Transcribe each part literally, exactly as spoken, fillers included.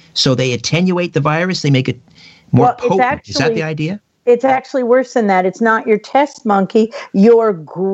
So they attenuate the virus. They make it more well, potent. Actually, is that the idea? It's actually worse than that. It's not your test monkey. You're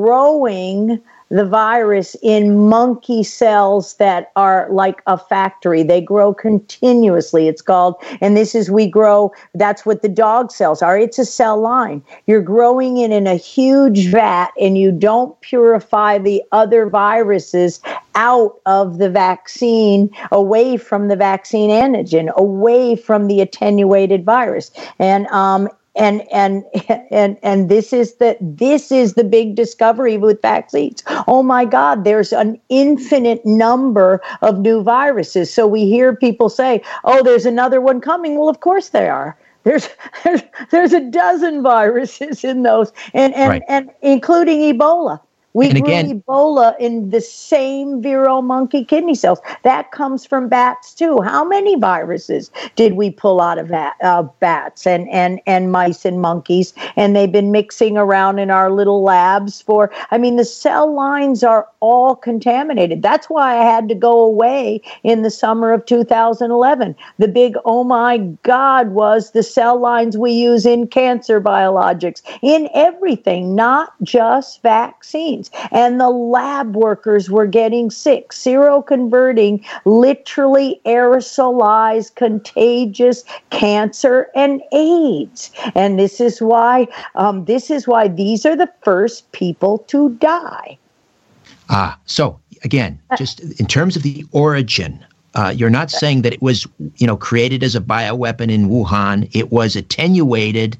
growing the virus in monkey cells that are like a factory. They grow continuously, it's called. And this is, we grow, that's what the dog cells are. It's a cell line. You're growing it in a huge vat, and you don't purify the other viruses out of the vaccine, away from the vaccine antigen, away from the attenuated virus. And, um, And and and and this is the this is the big discovery with vaccines. Oh my God, there's an infinite number of new viruses. So we hear people say, "Oh, there's another one coming." Well, of course there are. There's there's, there's a dozen viruses in those, and and, right. and including Ebola. We and grew again, Ebola in the same Vero monkey kidney cells. That comes from bats too. How many viruses did we pull out of bat, uh, bats and, and, and mice and monkeys? And they've been mixing around in our little labs for, I mean, the cell lines are all contaminated. That's why I had to go away in the summer of two thousand eleven. The big, oh my God, was the cell lines we use in cancer biologics, in everything, not just vaccines. And the lab workers were getting sick, seroconverting, literally aerosolized, contagious cancer and AIDS. And this is why um, this is why these are the first people to die. Ah, so again, just in terms of the origin, uh, you're not saying that it was, you know, created as a bioweapon in Wuhan. It was attenuated,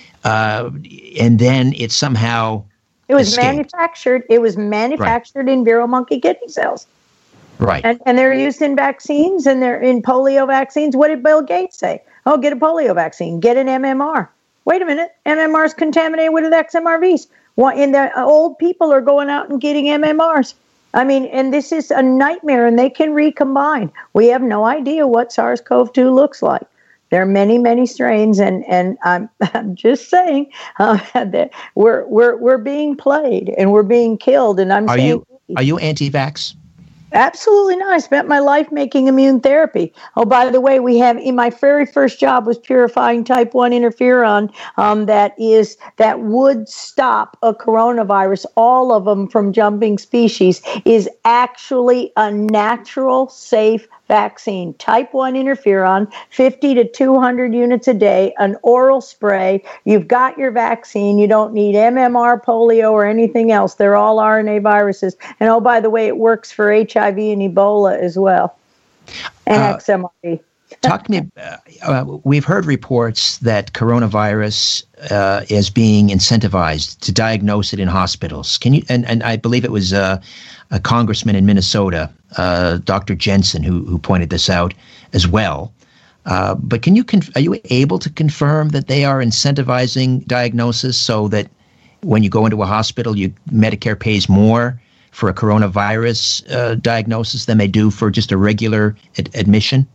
uh, and then it somehow. It was escaped. manufactured. It was manufactured right. in Vero monkey kidney cells. Right. And and they're used in vaccines, and they're in polio vaccines. What did Bill Gates say? Oh, get a polio vaccine. Get an M M R. Wait a minute. M M R is contaminated with X M R Vs. Well, and the old people are going out and getting M M Rs. I mean, and this is a nightmare, and they can recombine. We have no idea what SARS-C o V two looks like. There are many, many strains, and, and I'm, I'm just saying uh, that we're we're we're being played and we're being killed. And I'm are saying, you are you anti-vax? Absolutely not. I spent my life making immune therapy. Oh, by the way, we have in my very first job was purifying type one interferon um, that is that would stop a coronavirus, all of them from jumping species, is actually a natural, safe vaccine. Type one interferon, fifty to two hundred units a day, an oral spray. You've got your vaccine. You don't need M M R, polio, or anything else. They're all R N A viruses. And oh, by the way, it works for H I V and Ebola as well, and uh, X M R V. Talk to me. Uh, uh, we've heard reports that coronavirus uh, is being incentivized to diagnose it in hospitals. Can you? And, and I believe it was uh, a congressman in Minnesota, uh, Doctor Jensen, who who pointed this out as well. Uh, but can you? Conf- are you able to confirm that they are incentivizing diagnosis so that when you go into a hospital, you Medicare pays more for a coronavirus uh, diagnosis than they do for just a regular ad- admission?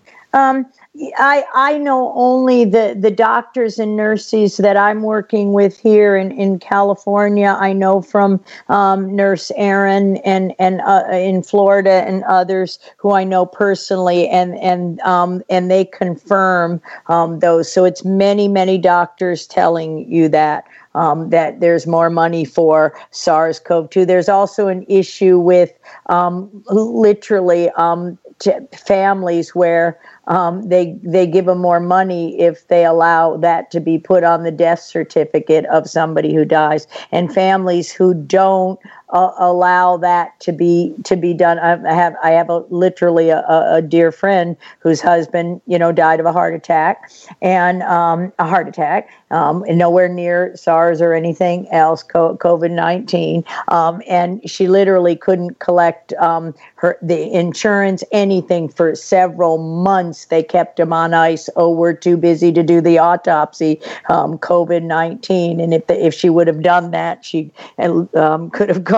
Um, I I know only the, the doctors and nurses that I'm working with here in, in California. I know from um, Nurse Erin and and uh, in Florida and others who I know personally, and and um, and they confirm um, those. So it's many many doctors telling you that. Um, that there's more money for SARS-C o V two. There's also an issue with um, literally um, t- families where um, they they give them more money if they allow that to be put on the death certificate of somebody who dies, and families who don't uh, allow that to be to be done. I have I have a literally a, a dear friend whose husband, you know, died of a heart attack, and um, a heart attack, um, and nowhere near SARS or anything else, COVID nineteen, um, and she literally couldn't collect um, her the insurance, anything for several months. They kept him on ice. Oh, we're too busy to do the autopsy. Um, COVID nineteen, and if the, if she would have done that, she um, could have gone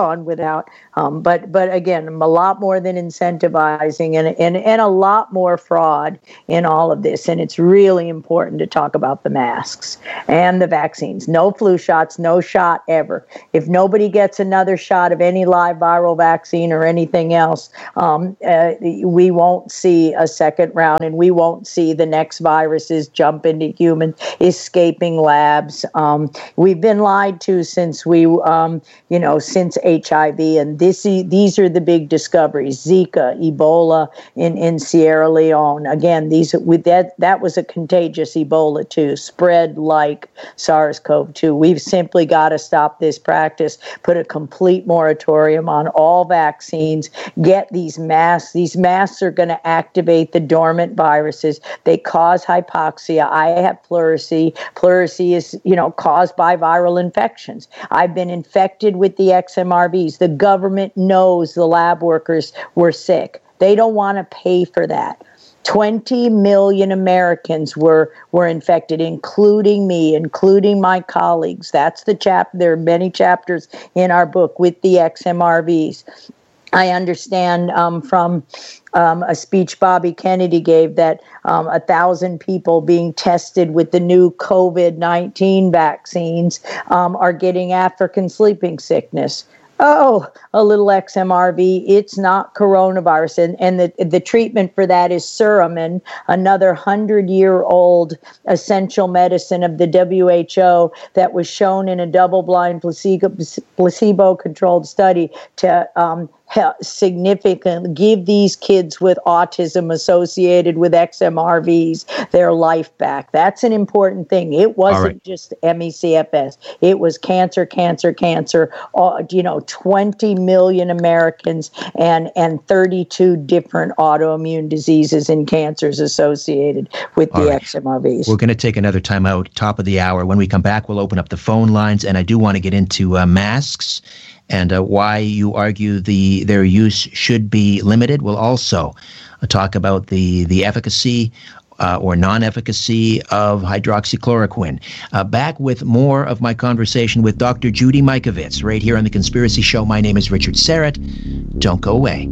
gone without. Um, but but again, a lot more than incentivizing, and, and and a lot more fraud in all of this. And it's really important to talk about the masks and the vaccines. No flu shots, no shot ever. If nobody gets another shot of any live viral vaccine or anything else, um, uh, we won't see a second round, and we won't see the next viruses jump into humans, escaping labs. Um, we've been lied to since we, um, you know, since H I V, and this these are the big discoveries. Zika, Ebola in, in Sierra Leone. Again, these with that that was a contagious Ebola too, spread like SARS-CoV two. We've simply got to stop this practice, put a complete moratorium on all vaccines, get these masks. These masks are going to activate the dormant viruses. They cause hypoxia. I have pleurisy. Pleurisy is, you know, caused by viral infections. I've been infected with the X M R Vs. The government knows the lab workers were sick. They don't want to pay for that. twenty million Americans were were infected, including me, including my colleagues. That's the chap. There are many chapters in our book with the X M R Vs. I understand um, from um, a speech Bobby Kennedy gave that um, a thousand people being tested with the new COVID nineteen vaccines um, are getting African sleeping sickness. Oh, a little X M R V, it's not coronavirus. And, and the, the treatment for that is Suramin, another hundred-year-old essential medicine of the W H O that was shown in a double-blind placebo, placebo-controlled study to um, significantly give these kids with autism associated with X M R Vs their life back. That's an important thing. It wasn't right. just M E C F S. It was cancer, cancer, cancer, uh, you know, twenty million Americans and, and thirty-two different autoimmune diseases and cancers associated with All the right. X M R Vs. We're going to take another time out, top of the hour. When we come back, we'll open up the phone lines, and I do want to get into uh, masks and uh, why you argue the their use should be limited. We'll also uh, talk about the, the efficacy uh, or non-efficacy of hydroxychloroquine. Uh, back with more of my conversation with Doctor Judy Mikovits right here on The Conspiracy Show. My name is Richard Syrett. Don't go away.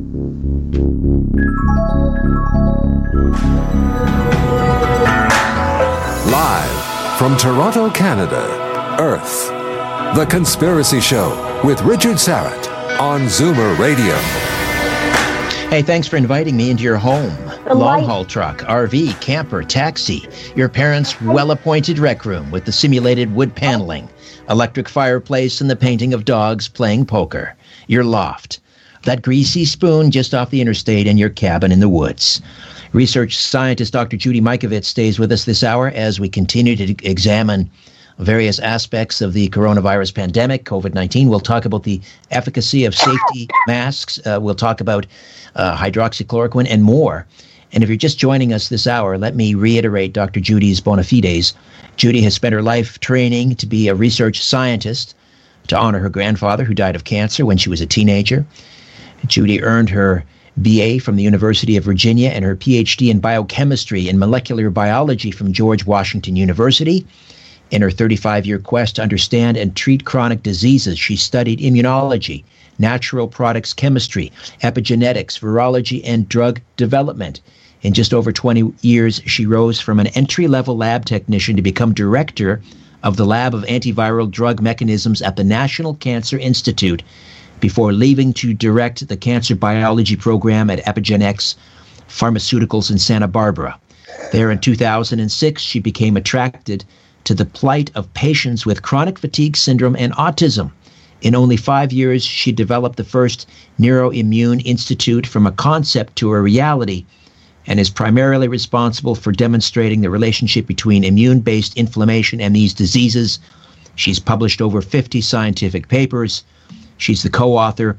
Live from Toronto, Canada, Earth, The Conspiracy Show with Richard Syrett on Zoomer Radio. Hey, thanks for inviting me into your home. Long-haul truck, R V, camper, taxi, your parents' well-appointed rec room with the simulated wood paneling, electric fireplace, and the painting of dogs playing poker, your loft, that greasy spoon just off the interstate, and your cabin in the woods. Research scientist Doctor Judy Mikovits stays with us this hour as we continue to examine various aspects of the coronavirus pandemic, COVID nineteen. We'll talk about the efficacy of safety masks. Uh, we'll talk about uh, hydroxychloroquine and more. And if you're just joining us this hour, let me reiterate Doctor Judy's bona fides. Judy has spent her life training to be a research scientist to honor her grandfather who died of cancer when she was a teenager. Judy earned her B A from the University of Virginia and her P H D in biochemistry and molecular biology from George Washington University. In her thirty-five-year quest to understand and treat chronic diseases, she studied immunology, natural products chemistry, epigenetics, virology, and drug development. In just over twenty years, she rose from an entry-level lab technician to become director of the Lab of Antiviral Drug Mechanisms at the National Cancer Institute before leaving to direct the cancer biology program at Epigenetics Pharmaceuticals in Santa Barbara. There in two thousand six, she became attracted to the plight of patients with chronic fatigue syndrome and autism. In only five years, she developed the first Neuroimmune Institute from a concept to a reality and is primarily responsible for demonstrating the relationship between immune-based inflammation and these diseases. She's published over fifty scientific papers. She's the co-author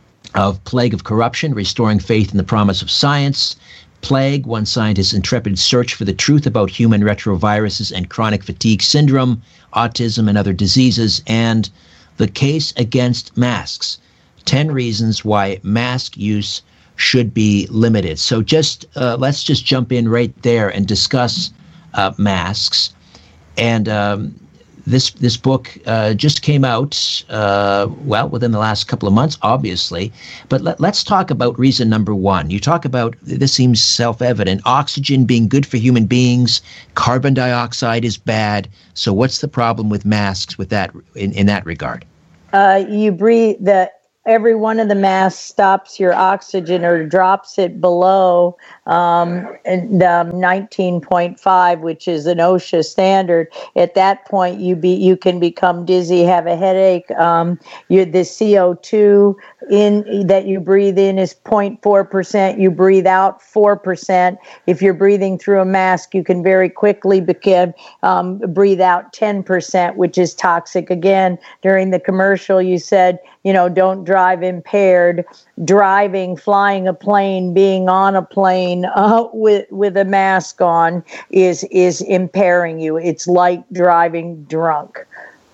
of Plague of Corruption, Restoring Faith in the Promise of Science, Plague, one scientist's intrepid search for the truth about human retroviruses and chronic fatigue syndrome, autism, and other diseases, and The Case Against Masks, ten reasons why mask use should be limited. So just uh, let's just jump in right there and discuss uh, masks. And um, this this book uh, just came out, uh, well, within the last couple of months, obviously. But let, let's talk about reason number one. You talk about, this seems self-evident, oxygen being good for human beings, carbon dioxide is bad. So what's the problem with masks with that in, in that regard? Uh, you breathe the every one of the masks stops your oxygen or drops it below um, and, um, nineteen point five, which is an OSHA standard. At that point, you be you can become dizzy, have a headache. Um, you the C O two in that you breathe in is zero point four percent. You breathe out four percent. If you're breathing through a mask, you can very quickly begin um, breathe out ten percent, which is toxic. Again, during the commercial, you said, you know, don't drive impaired. Driving, flying a plane, being on a plane uh, with with a mask on is is impairing you. It's like driving drunk.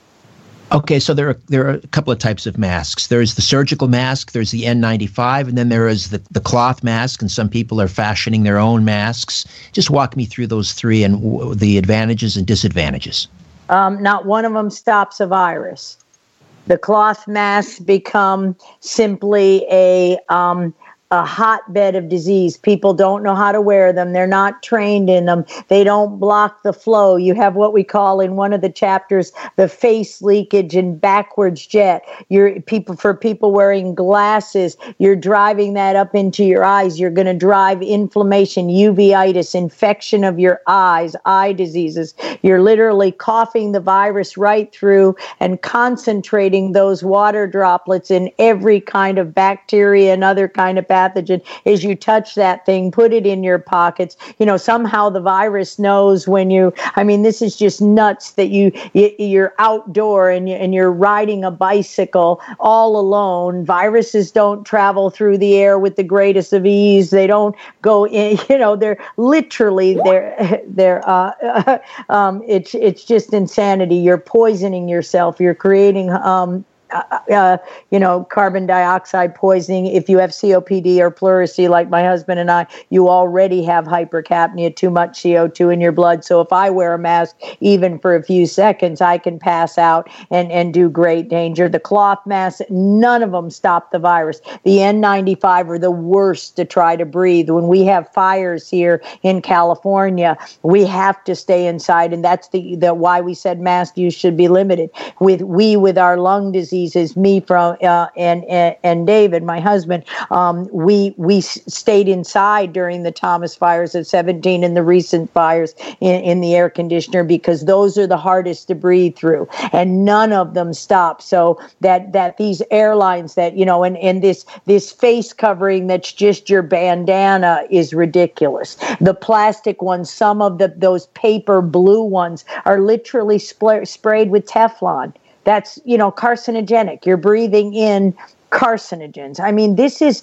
Okay, so there are there are a couple of types of masks. There's the surgical mask, there's the N ninety-five, and then there is the, the cloth mask, and some people are fashioning their own masks. Just walk me through those three and w- the advantages and disadvantages. Um, not one of them stops a virus. The cloth masks become simply a um, a hotbed of disease. People don't know how to wear them. They're not trained in them. They don't block the flow. You have what we call in one of the chapters the face leakage and backwards jet. You're people for people wearing glasses. You're driving that up into your eyes. You're going to drive inflammation, uveitis, infection of your eyes, eye diseases. You're literally coughing the virus right through and concentrating those water droplets in every kind of bacteria and other kind of pathogen. As you touch that thing, put it in your pockets. You know, somehow the virus knows when you, I mean, this is just nuts that you, you you're outdoor and, you, and you're riding a bicycle all alone. Viruses don't travel through the air with the greatest of ease. They don't go in, you know, they're literally, they're, they're, uh, um, it's, it's just insanity. You're poisoning yourself. You're creating, um, Uh, uh, you know, carbon dioxide poisoning. If you have C O P D or pleurisy, like my husband and I, you already have hypercapnia, too much C O two in your blood. So if I wear a mask, even for a few seconds, I can pass out and, and do great danger. The cloth masks, none of them stop the virus. The N ninety-five are the worst to try to breathe. When we have fires here in California, we have to stay inside, and that's the, the why we said mask use should be limited. With we with our lung disease, is me from uh, and, and and David, my husband. Um, we we stayed inside during the Thomas fires of seventeen and the recent fires in, in the air conditioner because those are the hardest to breathe through, and none of them stop. So that that these airlines that you know and and this this face covering that's just your bandana is ridiculous. The plastic ones, some of the those paper blue ones are literally spl- sprayed with Teflon. That's, you know, carcinogenic. You're breathing in carcinogens. I mean, this is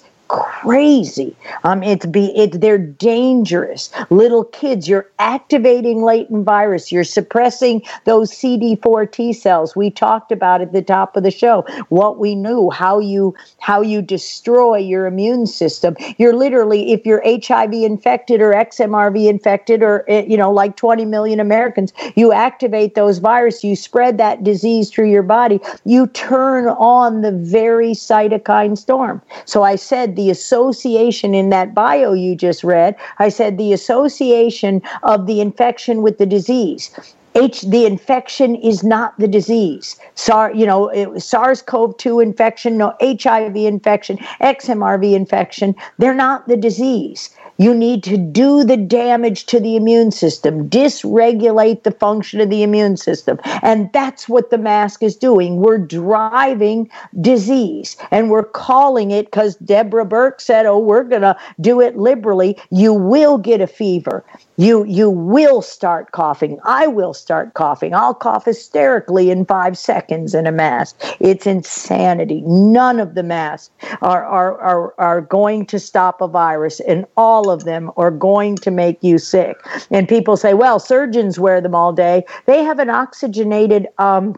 crazy. Um, it's be it. They're dangerous. Little kids, you're activating latent virus. You're suppressing those C D four T cells. We talked about at the top of the show what we knew, how you how you destroy your immune system. You're literally, if you're H I V infected or X M R V infected, or you know, like twenty million Americans, you activate those viruses. You spread that disease through your body. You turn on the very cytokine storm. So I said, the association in that bio you just read, I said the association of the infection with the disease. H, the infection is not the disease. SARS, you know, it, SARS-C o V two infection, no H I V infection, X M R V infection, they're not the disease. You need to do the damage to the immune system, dysregulate the function of the immune system. And that's what the mask is doing. We're driving disease, and we're calling it, because Deborah Burke said, oh, we're going to do it liberally. You will get a fever. You you will start coughing. I will start coughing. I'll cough hysterically in five seconds in a mask. It's insanity. None of the masks are, are, are, are going to stop a virus, and all of them are going to make you sick. And people say, well, surgeons wear them all day. They have an oxygenated um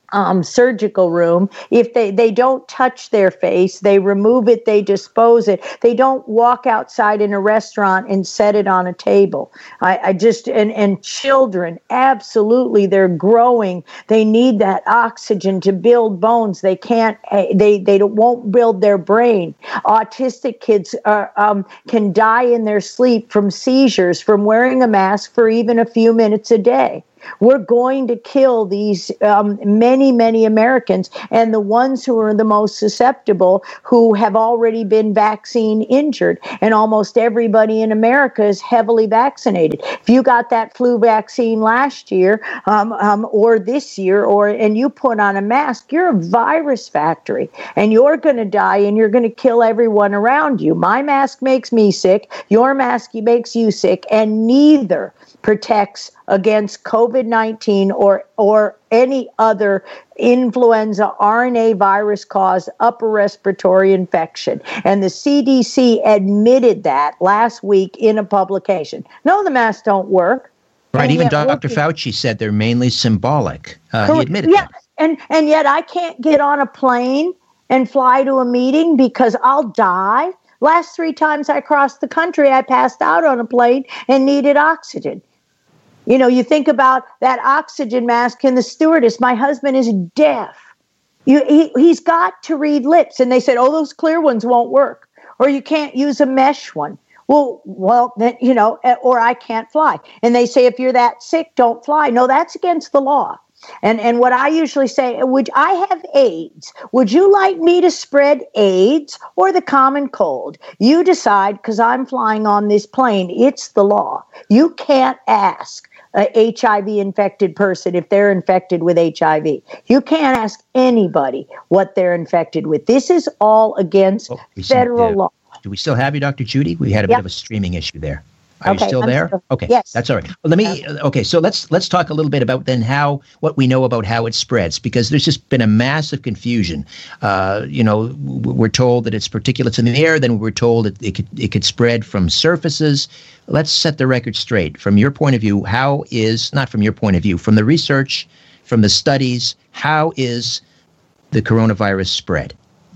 Um, surgical room. If they, they don't touch their face, they remove it, they dispose it. They don't walk outside in a restaurant and set it on a table. I, I just, and, and children, absolutely, they're growing. They need that oxygen to build bones. They can't, they, they won't build their brain. Autistic kids are, um, can die in their sleep from seizures, from wearing a mask for even a few minutes a day. We're going to kill these um, many, many Americans, and the ones who are the most susceptible, who have already been vaccine injured. And almost everybody in America is heavily vaccinated. If you got that flu vaccine last year um, um, or this year, or and you put on a mask, you're a virus factory, and you're going to die, and you're going to kill everyone around you. My mask makes me sick. Your mask makes you sick, and neither protects against COVID nineteen or or any other influenza R N A virus caused upper respiratory infection. And the C D C admitted that last week in a publication. No, the masks don't work. Right. Even Doctor Fauci said they're mainly symbolic. Uh, he admitted yeah, that. And, and yet I can't get on a plane and fly to a meeting because I'll die. Last three times I crossed the country, I passed out on a plane and needed oxygen. You know, you think about that oxygen mask and the stewardess. My husband is deaf. You, he, he's got to read lips. And they said, oh, those clear ones won't work. Or you can't use a mesh one. Well, well, then, you know, or I can't fly. And they say, if you're that sick, don't fly. No, that's against the law. And and what I usually say, would I have AIDS? Would you like me to spread AIDS or the common cold? You decide, because I'm flying on this plane. It's the law. You can't ask a H I V infected person if they're infected with H I V. You can't ask anybody what they're infected with. This is all against oh, federal law. Do we still have you, Doctor Judy? We had a yep. bit of a streaming issue there. Are okay, you still I'm there? Still, okay, yes. That's all right. Well, let me. Okay, so let's let's talk a little bit about then how what we know about how it spreads, because there's just been a massive confusion. Uh, you know, we're told that it's particulates in the air, then we're told that it could it could spread from surfaces. Let's set the record straight. From your point of view, how is not from your point of view, from the research, from the studies, how is the coronavirus spread?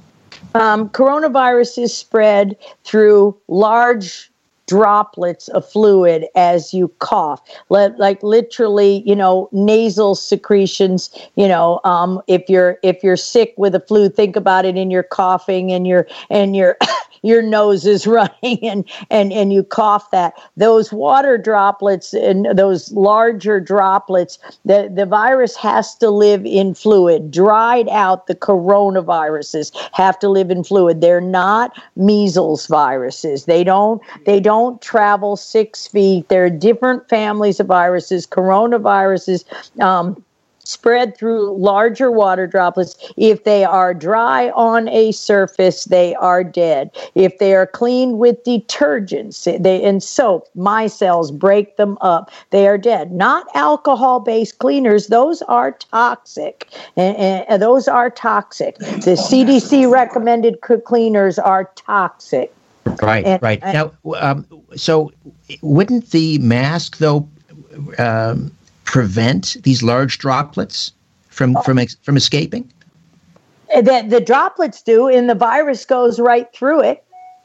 Um, coronavirus is spread through large droplets of fluid as you cough, Le- like literally, you know, nasal secretions. You know, um, if you're if you're sick with a flu, think about it in your coughing and your and your your nose is running and and and you cough that. Those water droplets and those larger droplets, the the virus has to live in fluid. Dried out, the coronaviruses have to live in fluid. They're not measles viruses. They don't they don't travel six feet. There are different families of viruses. Coronaviruses um, spread through larger water droplets. If they are dry on a surface, they are dead. If they are cleaned with detergents they, and soap, micelles break them up, they are dead. Not alcohol-based cleaners. Those are toxic. And, and those are toxic. The C D C recommended cleaners are toxic. Right, and, right. And, now, um, so wouldn't the mask, though, um, prevent these large droplets from from from escaping? The, the droplets do, and the virus goes right through it.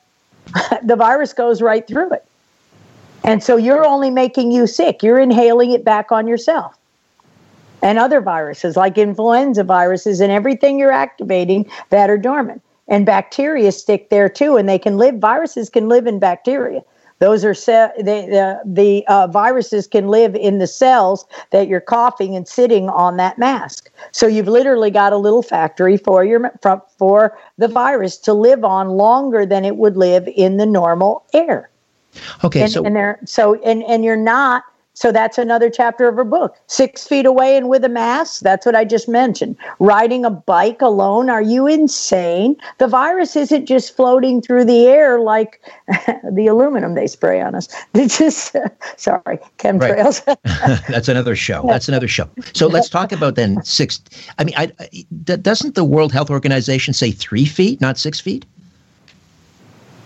The virus goes right through it. And so you're only making you sick. You're inhaling it back on yourself. And other viruses, like influenza viruses, and everything you're activating that are dormant. And bacteria stick there too, and they can live. Viruses can live in bacteria. Those are ce- they, the the uh, viruses can live in the cells that you're coughing and sitting on that mask. So you've literally got a little factory for your for, for the virus to live on longer than it would live in the normal air. Okay, and, so and they're, so and and you're not. So that's another chapter of her book. Six feet away and with a mask. That's what I just mentioned. Riding a bike alone. Are you insane? The virus isn't just floating through the air like the aluminum they spray on us. It's just, uh, sorry, chemtrails. Right. That's another show. That's another show. So let's talk about then six. I mean, I, I, doesn't the World Health Organization say three feet, not six feet?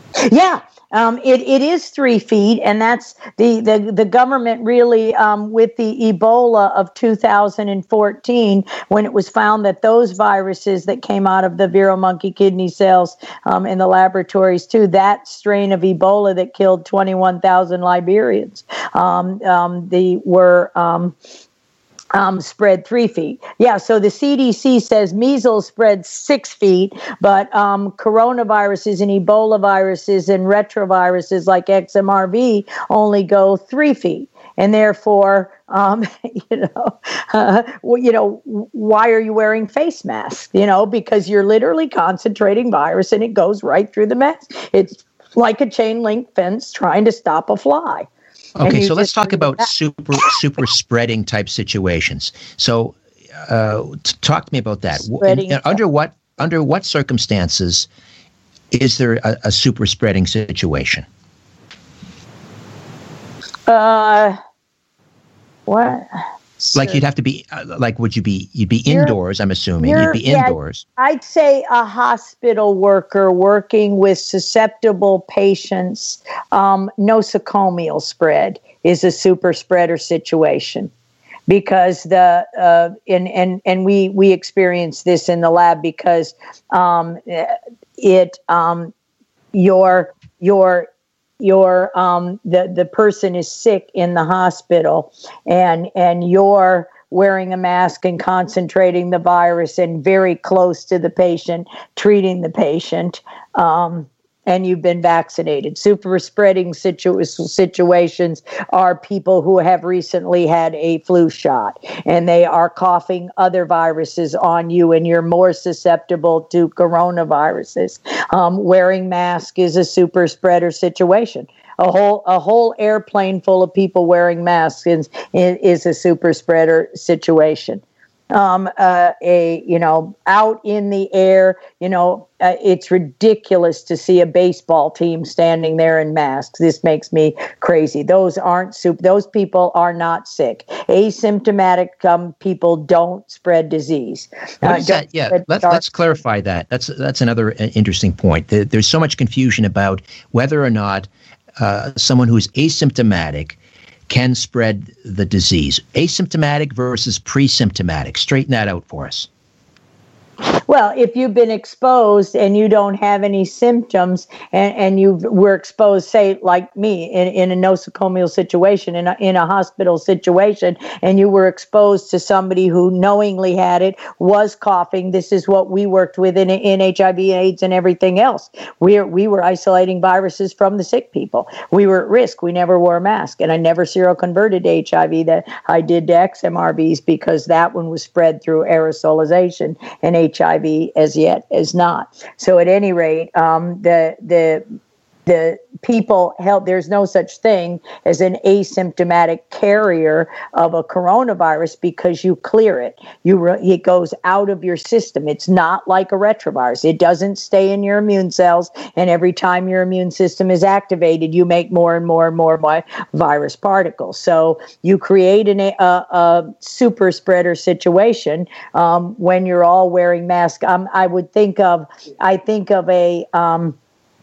Yeah. Um, it, it is three feet, and that's the, the, the government really, um, with the Ebola of two thousand fourteen, when it was found that those viruses that came out of the Vero monkey kidney cells um, in the laboratories too, that strain of Ebola that killed twenty-one thousand Liberians, um, um, the were um, Um, spread three feet. Yeah, so the C D C says measles spread six feet, but um, coronaviruses and Ebola viruses and retroviruses like X M R V only go three feet. And therefore, um, you know, uh, well, you know, why are you wearing face masks? You know, because you're literally concentrating virus and it goes right through the mask. It's like a chain link fence trying to stop a fly. Okay, so let's talk about super super spreading type situations. So, uh, t- talk to me about that. Spreading In, under what under what circumstances is there a, a super spreading situation? Uh, what? Like you'd have to be uh, like, would you be? You'd be You're- indoors. I'm assuming you're- you'd be yeah, indoors. I'd say a hospital worker working with susceptible patients, um, nosocomial spread is a super spreader situation, because the uh, and and and we we experience this in the lab because um, it um, your your your um, the the person is sick in the hospital, and and you're wearing a mask and concentrating the virus and very close to the patient, treating the patient, um, and you've been vaccinated. Super spreading situ- situations are people who have recently had a flu shot and they are coughing other viruses on you, and you're more susceptible to coronaviruses. Um, wearing mask is a super spreader situation. A whole a whole airplane full of people wearing masks is, is a super spreader situation. Um, uh, a you know out in the air, you know uh, it's ridiculous to see a baseball team standing there in masks. This makes me crazy. Those aren't super. Those people are not sick. Asymptomatic um, people don't spread disease. What Uh, is that? Yeah, let's let's clarify that. That's that's another uh, interesting point. There- There's so much confusion about whether or not uh, someone who's asymptomatic can spread the disease. Asymptomatic versus pre-symptomatic. Straighten that out for us. Well, if you've been exposed and you don't have any symptoms, and, and you were exposed, say, like me, in, in a nosocomial situation, in a, in a hospital situation, and you were exposed to somebody who knowingly had it, was coughing, this is what we worked with in, in H I V, AIDS, and everything else. We are, we were isolating viruses from the sick people. We were at risk. We never wore a mask, and I never seroconverted to H I V that I did to X M R Vs, because that one was spread through aerosolization, and H I V as yet is not. So at any rate, um, the the the people held, there's no such thing as an asymptomatic carrier of a coronavirus, because you clear it. You re- it goes out of your system. It's not like a retrovirus. It doesn't stay in your immune cells, and every time your immune system is activated, you make more and more and more vi- virus particles. So you create an, a, a super spreader situation um, when you're all wearing masks. Um, I would think of, I think of a um,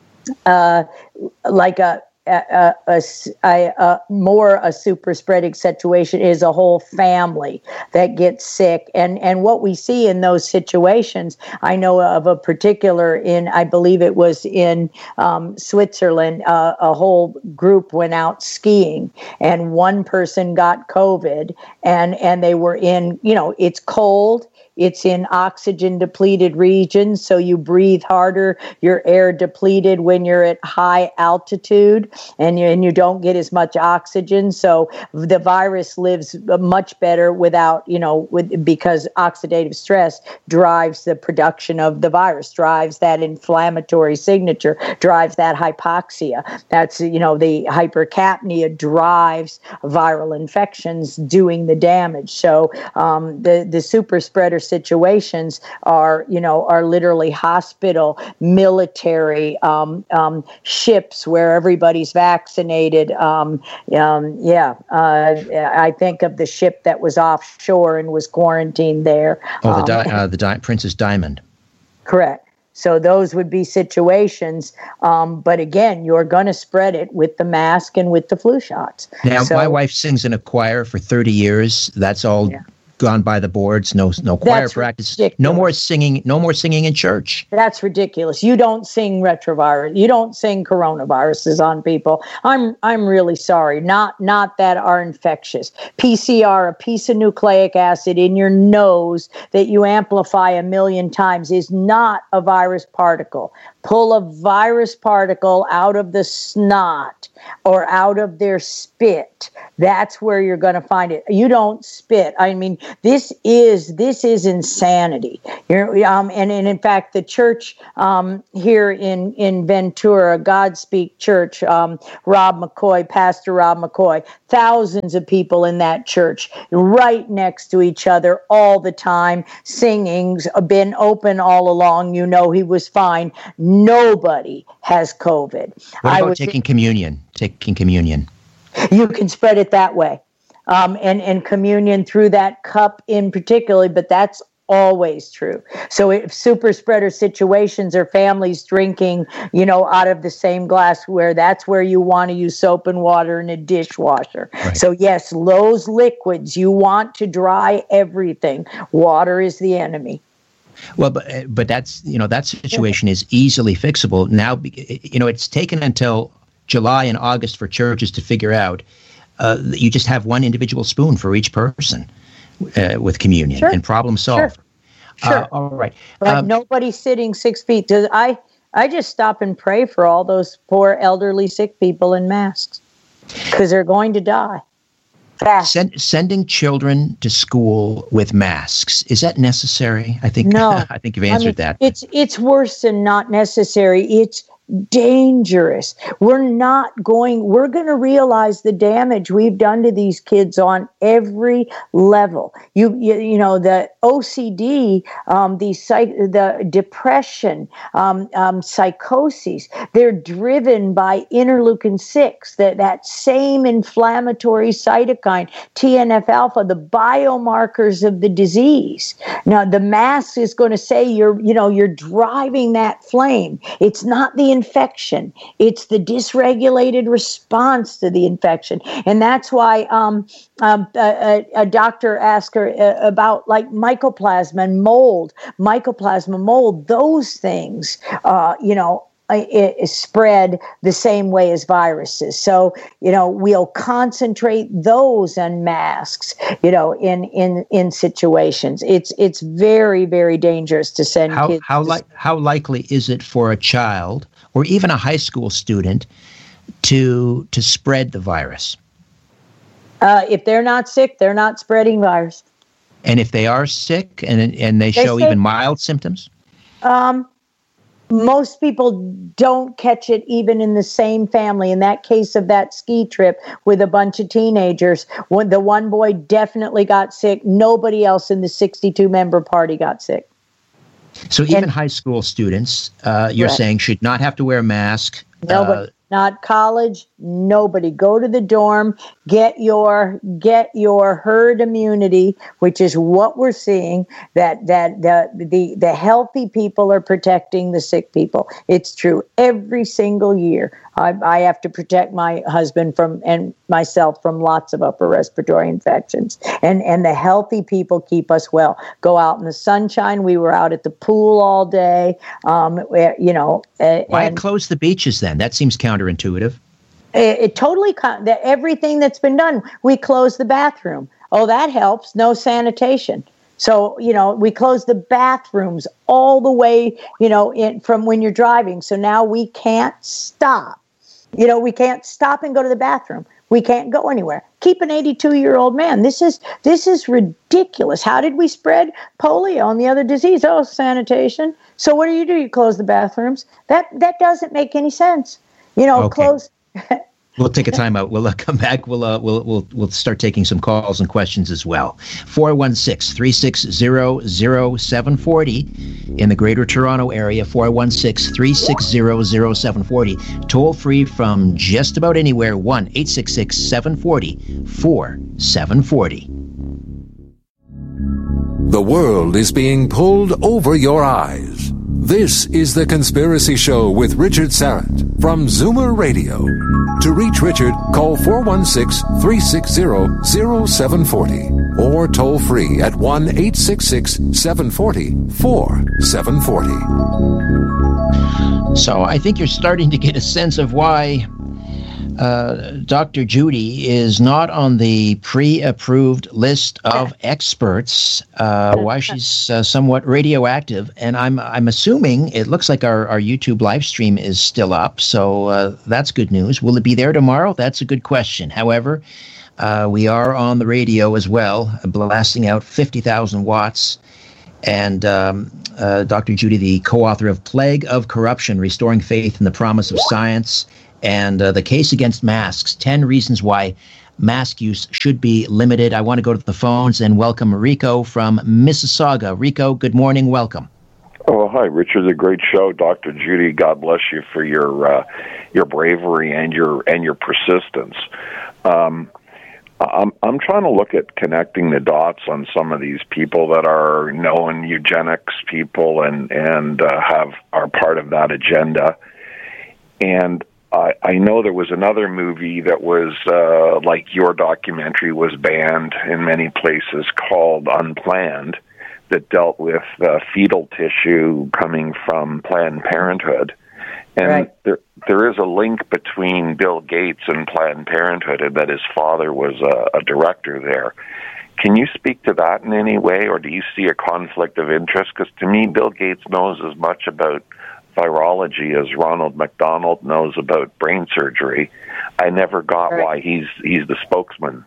Uh, like a, a, a, a, a more a super spreading situation is a whole family that gets sick. And, and what we see in those situations, I know of a particular in, I believe it was in um, Switzerland, uh, a whole group went out skiing, and one person got COVID, and, and they were in, you know, it's cold. It's in oxygen depleted regions, so you breathe harder. Your air depleted when you're at high altitude, and you, and you don't get as much oxygen. So the virus lives much better without, you know, with, because oxidative stress drives the production of the virus, drives that inflammatory signature, drives that hypoxia. That's, you know, the hypercapnia drives viral infections doing the damage. So um, the, the super spreader situations are, you know, are literally hospital, military, um, um, ships where everybody's vaccinated. Um, um, yeah, uh, I think of the ship that was offshore and was quarantined there. Oh, the Um, di- uh, the di- Princess Diamond. Correct. So those would be situations. Um, but again, you're going to spread it with the mask and with the flu shots. Now, so, my wife sings in a choir for thirty years. That's all yeah. gone by the boards. No, no choir That's practice. Ridiculous. No more singing. No more singing in church. That's ridiculous. You don't sing retrovirus. You don't sing coronaviruses on people. I'm I'm really sorry. Not not that are infectious. P C R, a piece of nucleic acid in your nose that you amplify a million times, is not a virus particle. Pull a virus particle out of the snot or out of their spit. That's where you're going to find it. You don't spit. I mean, this is this is insanity. You're, um, and, and in fact, the church um, here in, in Ventura, Godspeak Church, um, Rob McCoy, Pastor Rob McCoy, thousands of people in that church right next to each other all the time, singing, been open all along. You know, he was fine. Nobody has COVID. What I about was taking communion? Taking communion. You can spread it that way. Um, and, and communion through that cup in particular, but that's always true. So if super spreader situations or families drinking, you know, out of the same glassware, that's where you want to use soap and water in a dishwasher. Right. So yes, those liquids, you want to dry everything. Water is the enemy. Well, but but that's, you know, that situation is easily fixable. Now, you know, it's taken until July and August for churches to figure out uh, that you just have one individual spoon for each person uh, with communion, sure. and problem solved. Sure. Sure. Uh, all right. But um, nobody's sitting six feet. Does I I just stop and pray for all those poor elderly sick people in masks because they're going to die. Send, sending children to school with masks, is that necessary? I think no. I think you've answered I mean, that. It's it's worse than not necessary. It's dangerous. We're not going, we're going to realize the damage we've done to these kids on every level. You, you, you know, the O C D, um, the psych, the depression, um, um, psychoses, they're driven by interleukin six, that, that same inflammatory cytokine, T N F alpha, the biomarkers of the disease. Now, the mask is going to say you're, you know, you're driving that flame. It's not the infection. It's the dysregulated response to the infection. And that's why um, um, a, a doctor asked her about like mycoplasma and mold, mycoplasma, mold, those things, uh, you know, It, it spread the same way as viruses. So, you know, we'll concentrate those on masks, you know, in, in, in situations. It's it's very, very dangerous to send how, kids. How, li- how likely is it for a child or even a high school student to to spread the virus? Uh, if they're not sick, they're not spreading virus. And if they are sick and, and they, they show say, even mild symptoms? Um. Most people don't catch it even in the same family. In that case of that ski trip with a bunch of teenagers, when the one boy definitely got sick, nobody else in the sixty-two member party got sick. So even and, high school students, uh, you're right. saying, should not have to wear a mask. Nobody. Uh, Not college, nobody. Go to the dorm, get your get your herd immunity, which is what we're seeing, that that the the, the healthy people are protecting the sick people. It's true every single year. I, I have to protect my husband from and myself from lots of upper respiratory infections. And and the healthy people keep us well. Go out in the sunshine. We were out at the pool all day. Um, where, you know. Uh, Why and, close the beaches then? That seems counterintuitive. It, it totally, the, everything that's been done, we close the bathroom. Oh, that helps. No sanitation. So, you know, we close the bathrooms all the way, you know, in, from when you're driving. So now we can't stop. You know, we can't stop and go to the bathroom. We can't go anywhere. Keep an eighty-two-year-old man. This is this is ridiculous. How did we spread polio and the other disease? Oh, sanitation. So what do you do? You close the bathrooms. That that doesn't make any sense. You know, okay. close. We'll take a time out. We'll uh, come back. We'll uh, we'll we'll we'll start taking some calls and questions as well. four one six, three six zero, zero seven four zero in the Greater Toronto area. four one six, three six zero, zero seven four zero. Toll free from just about anywhere. one eight six six, seven four zero, four seven four zero. The world is being pulled over your eyes. This is The Conspiracy Show with Richard Syrett from Zoomer Radio. To reach Richard, call four one six, three six zero, zero seven four zero or toll free at one eight six six, seven four zero, four seven four zero. So I think you're starting to get a sense of why uh, Doctor Judy is not on the pre-approved list of experts, uh, why she's uh, somewhat radioactive. And I'm I'm assuming it looks like our, our YouTube live stream is still up, so uh, that's good news. Will it be there tomorrow? That's a good question. However, uh, we are on the radio as well, blasting out fifty thousand watts. And um, uh, Doctor Judy, the co-author of Plague of Corruption, Restoring Faith in the Promise of Science, and uh, The Case Against Masks, ten Reasons Why Mask Use Should Be Limited. I want to go to the phones and welcome Rico from Mississauga. Rico, good morning. Welcome. Oh, hi, Richard. A great show. Doctor Judy, God bless you for your uh, your bravery and your and your persistence. Um, I'm I'm trying to look at connecting the dots on some of these people that are known eugenics people and and uh, have are part of that agenda. And I, I know there was another movie that was uh, like your documentary was banned in many places called Unplanned, that dealt with uh, fetal tissue coming from Planned Parenthood. And right. there there is a link between Bill Gates and Planned Parenthood, and that his father was a, a director there. Can you speak to that in any way, or do you see a conflict of interest? Because to me, Bill Gates knows as much about virology as Ronald McDonald knows about brain surgery. I never got right. why he's he's the spokesman.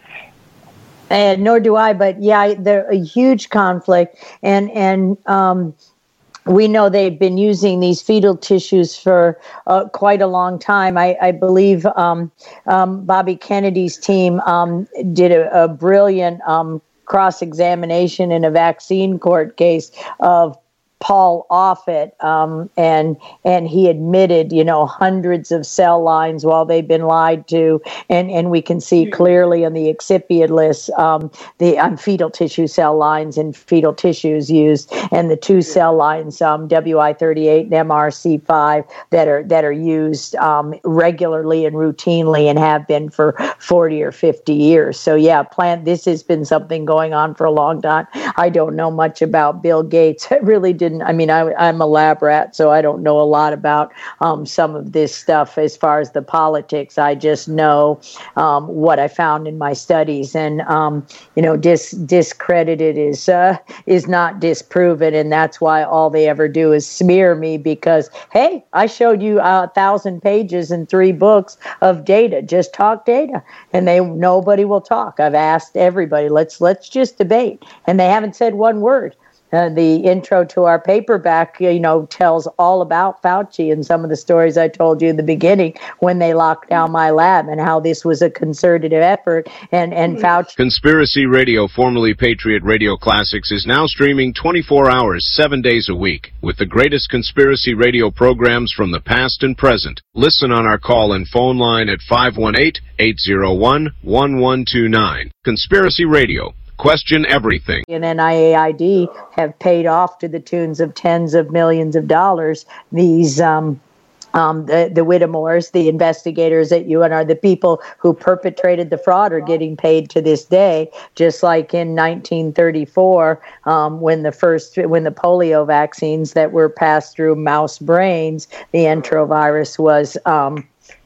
And nor do I, but yeah, there's a huge conflict, and and um, we know they've been using these fetal tissues for uh, quite a long time. I, I believe um, um, Bobby Kennedy's team um, did a, a brilliant um, cross-examination in a vaccine court case of Paul Offit, um, and and he admitted, you know, hundreds of cell lines while they've been lied to, and, and we can see clearly on the excipient list um, the um, fetal tissue cell lines and fetal tissues used, and the two cell lines, um, W I thirty-eight and M R C five, that are that are used um, regularly and routinely and have been for forty or fifty years. So yeah, plan. This has been something going on for a long time. I don't know much about Bill Gates. I really didn't. I mean, I, I'm a lab rat, so I don't know a lot about um, some of this stuff as far as the politics. I just know um, what I found in my studies, and um, you know, dis- discredited is uh, is not disproven, and that's why all they ever do is smear me. Because hey, I showed you a thousand pages and three books of data. Just talk data, and they nobody will talk. I've asked everybody. Let's let's just debate, and they haven't said one word. Uh, the intro to our paperback, you know, tells all about Fauci and some of the stories I told you in the beginning when they locked down my lab and how this was a concerted effort. And, and Fauci. Conspiracy Radio, formerly Patriot Radio Classics, is now streaming twenty-four hours, seven days a week with the greatest conspiracy radio programs from the past and present. Listen on our call and phone line at five one eight, eight zero one, one one two nine. Conspiracy Radio. Question everything. And N I A I D have paid off to the tunes of tens of millions of dollars these um, um, the, the Whittemores, the investigators at U N R, the people who perpetrated the fraud are getting paid to this day, just like in nineteen thirty-four um, when the first when the polio vaccines that were passed through mouse brains, the enterovirus was um,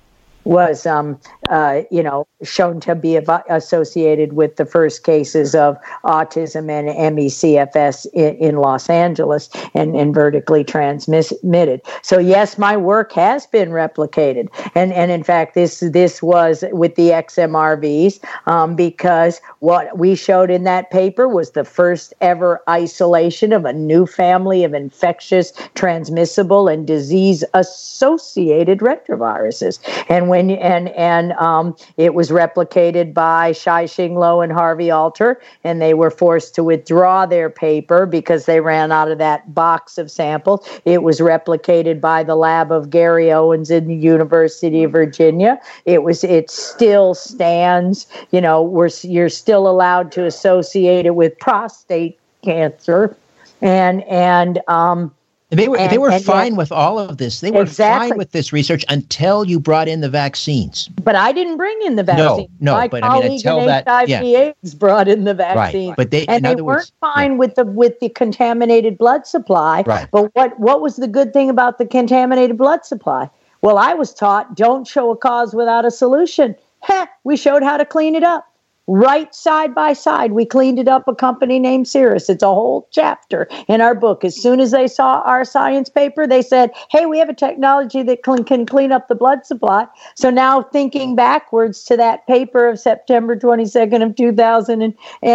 was, um, uh, you know, shown to be av- associated with the first cases of autism and M E C F S in, in Los Angeles and, and vertically transmitted. So yes, my work has been replicated. And, and in fact, this, this was with the X M R Vs um, because what we showed in that paper was the first ever isolation of a new family of infectious, transmissible, and disease-associated retroviruses. And when and and um, it was replicated by Shai-Xing Lo and Harvey Alter, and they were forced to withdraw their paper because they ran out of that box of samples. It was replicated by the lab of Gary Owens in the University of Virginia. It was it still stands. You know, we're you're still allowed to associate it with prostate cancer, and and um. They were And- they were and fine yet- with all of this. They were Exactly. fine with this research until you brought in the vaccines. But I didn't bring in the vaccine. no, My but I mean, colleague until in that- H I V yeah. AIDS brought in the vaccine. Right. But they- and in they other weren't words- fine with the with the contaminated blood supply. Right. But what what was the good thing about the contaminated blood supply? Well, I was taught don't show a cause without a solution. Heh, we showed how to clean it up. Right side by side, we cleaned it up, a company named Cirrus. It's a whole chapter in our book. As soon as they saw our science paper, they said, hey, we have a technology that can, can clean up the blood supply. So now thinking backwards to that paper of September twenty-second of two thousand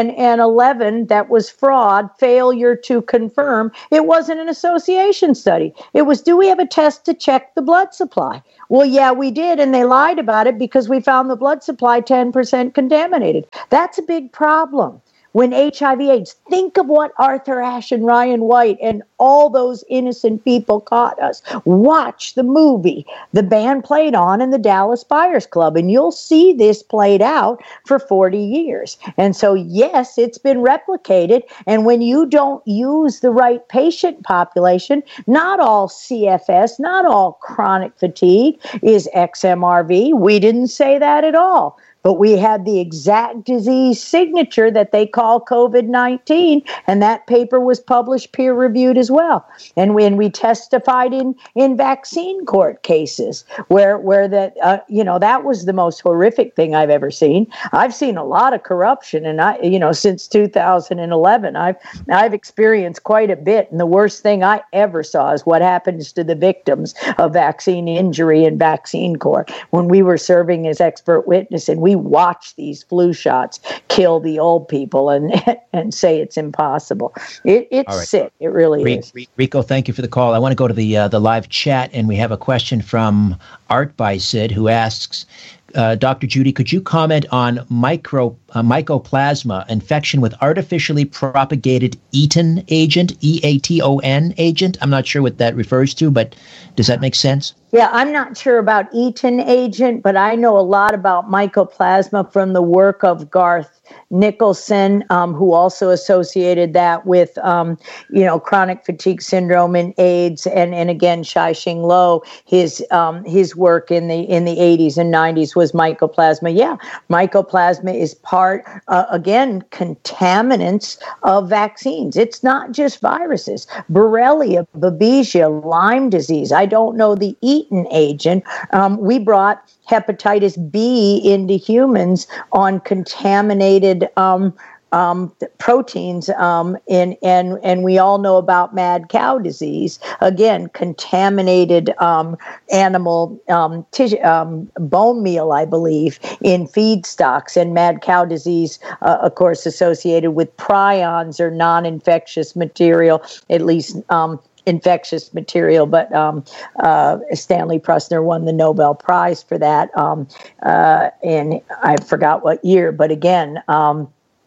eleven, that was fraud, failure to confirm. It wasn't an association study. It was, do we have a test to check the blood supply? Well, yeah, we did, and they lied about it because we found the blood supply ten percent contaminated. That's a big problem. When H I V AIDS, think of what Arthur Ashe and Ryan White and all those innocent people caught us. Watch the movie the band played on in the Dallas Buyers Club, and you'll see this played out for forty years. And so, yes, it's been replicated. And when you don't use the right patient population, not all C F S, not all chronic fatigue is X M R V. We didn't say that at all. But we had the exact disease signature that they call COVID nineteen, and that paper was published peer-reviewed as well. And when we testified in, in vaccine court cases, where where that uh, you know that was the most horrific thing I've ever seen. I've seen a lot of corruption, and I you know since two thousand eleven, I've I've experienced quite a bit. And the worst thing I ever saw is what happens to the victims of vaccine injury in vaccine court when we were serving as expert witness, and we We watch these flu shots kill the old people and and say it's impossible. It, it's All right. sick. It really Re- is. Re- Rico, thank you for the call. I want to go to the uh, the live chat, and we have a question from Art by Sid, who asks, uh, Doctor Judy, could you comment on micro uh, mycoplasma infection with artificially propagated Eaton agent, E A T O N agent? I'm not sure what that refers to, but does that make sense? Yeah, I'm not sure about Eaton agent, but I know a lot about mycoplasma from the work of Garth Nicholson, um, who also associated that with, um, you know, chronic fatigue syndrome and AIDS, and, and again, Shai-Xing Lo, his um, his work in the in the eighties and nineties was mycoplasma. Yeah, mycoplasma is part, uh, again, contaminants of vaccines. It's not just viruses. Borrelia, Babesia, Lyme disease. I don't know the Eaton agent. Um, we brought hepatitis B into humans on contaminated um, um, proteins, um, and and and we all know about mad cow disease. Again, contaminated um, animal um, tissue, um, bone meal, I believe, in feedstocks, and mad cow disease, uh, of course, associated with prions or non-infectious material, at least. Um, infectious material, but um, uh, Stanley Prusner won the Nobel Prize for that, um, uh, and I forgot what year, but again, um,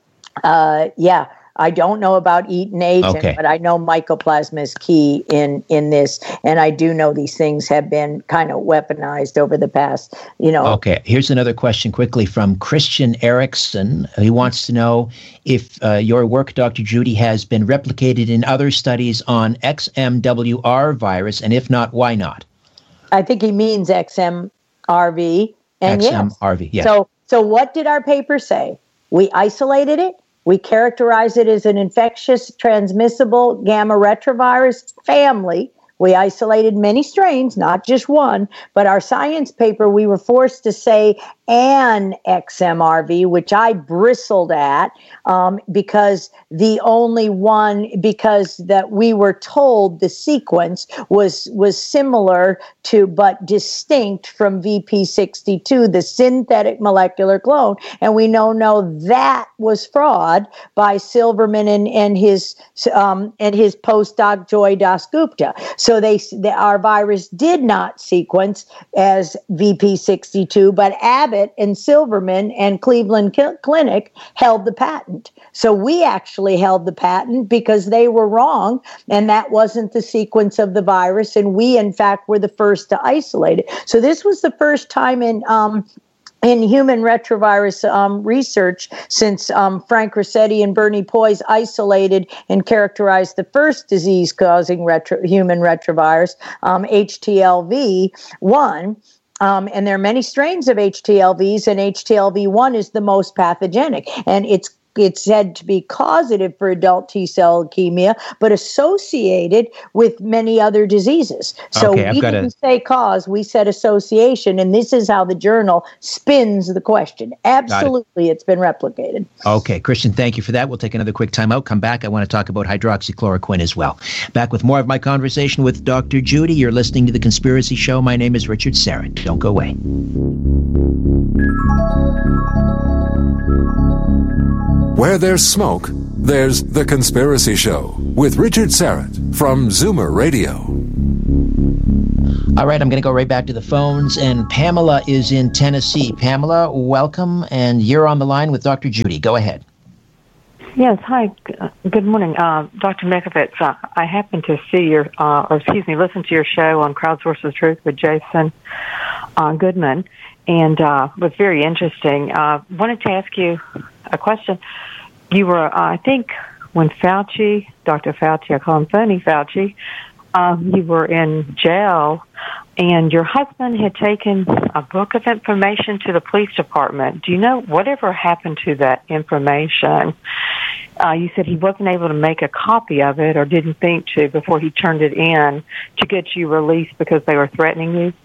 uh, yeah, I don't know about Eaton agent, Okay. but I know mycoplasma is key in, in this, and I do know these things have been kind of weaponized over the past, you know. Okay, here's another question quickly from Christian Erickson. He wants to know if uh, your work, Doctor Judy, has been replicated in other studies on X M W R virus, and if not, why not? I think he means X M R V, and X M R V, yes. yeah. So, so what did our paper say? We isolated it. We characterized it as an infectious, transmissible gamma retrovirus family. We isolated many strains, not just one, but our science paper, we were forced to say an X M R V, which I bristled at, um, because the only one, because that we were told the sequence was was similar to, but distinct from V P sixty-two, the synthetic molecular clone, and we know no that was fraud by Silverman and and his um, and his postdoc Joy Dasgupta. So they, they our virus did not sequence as V P sixty-two, but Abbott and Silverman and Cleveland Clinic held the patent. So we actually held the patent because they were wrong, and that wasn't the sequence of the virus, and we, in fact, were the first to isolate it. So this was the first time in um, in human retrovirus um, research since um, Frank Rossetti and Bernie Poise isolated and characterized the first disease-causing retro- human retrovirus, um, H T L V one. Um, and there are many strains of H T L Vs, and H T L V one is the most pathogenic. And it's It's said to be causative for adult T-cell leukemia, but associated with many other diseases. So okay, we didn't to... say cause, we said association, and this is how the journal spins the question. Absolutely, it. It's been replicated. Okay, Christian, thank you for that. We'll take another quick time out. Come back. I want to talk about hydroxychloroquine as well. Back with more of my conversation with Doctor Judy. You're listening to The Conspiracy Show. My name is Richard Syrett. Don't go away. Where there's smoke, there's The Conspiracy Show with Richard Syrett from Zoomer Radio. All right, I'm going to go right back to the phones, and Pamela is in Tennessee. Pamela, welcome, and you're on the line with Doctor Judy. Go ahead. Yes, hi. Good morning, uh, Doctor Mikovits. Uh, I happened to see your, uh, or excuse me, listen to your show on Crowdsource of Truth with Jason uh, Goodman, and uh, was very interesting. Uh, wanted to ask you a question. You were, uh, I think, when Fauci, Doctor Fauci, I call him Funny Fauci, um, you were in jail, and your husband had taken a book of information to the police department. Do you know whatever happened to that information? Uh, you said he wasn't able to make a copy of it or didn't think to before he turned it in to get you released because they were threatening you.